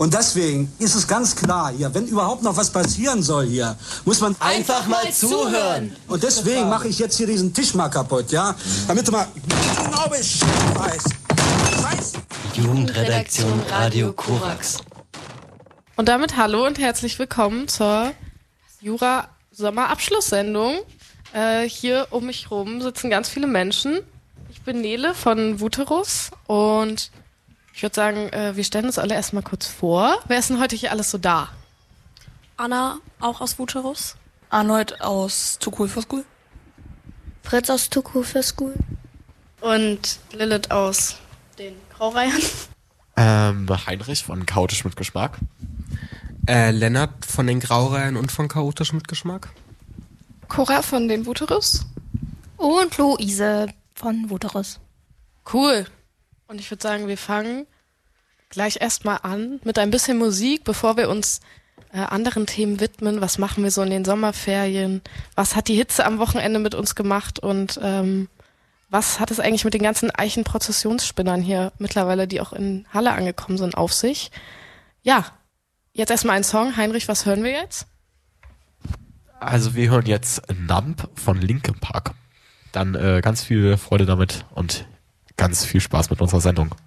Und deswegen ist es ganz klar hier, wenn überhaupt noch was passieren soll hier, muss man einfach mal zuhören. Und deswegen mache ich jetzt hier diesen Tisch mal kaputt, ja? Damit du mal genau Bescheid weißt. Scheiße. Jugendredaktion Radio Korax. Und damit hallo und herzlich willkommen zur Jura-Sommerabschlusssendung. Hier um mich rum sitzen ganz viele Menschen. Ich bin Nele von Vuterus und ich würde sagen, wir stellen uns alle erstmal kurz vor. Wer ist denn heute hier alles so da? Anna, auch aus Vuterus. Arnold aus Too Cool for School. Fritz aus Too Cool for School. Und Lilith aus den Graureihern. Heinrich von Chaotisch mit Geschmack. Lennart von den Graureihern und von Chaotisch mit Geschmack. Cora von den Vuterus. Und Luise von Vuterus. Cool. Und ich würde sagen, wir fangen gleich erstmal an mit ein bisschen Musik, bevor wir uns anderen Themen widmen. Was machen wir so in den Sommerferien? Was hat die Hitze am Wochenende mit uns gemacht? Und was hat es eigentlich mit den ganzen Eichenprozessionsspinnern hier mittlerweile, die auch in Halle angekommen sind, auf sich? Ja, jetzt erstmal ein Song. Heinrich, was hören wir jetzt? Also wir hören jetzt Numb von Linkin Park. Dann ganz viel Freude damit und ganz viel Spaß mit unserer Sendung.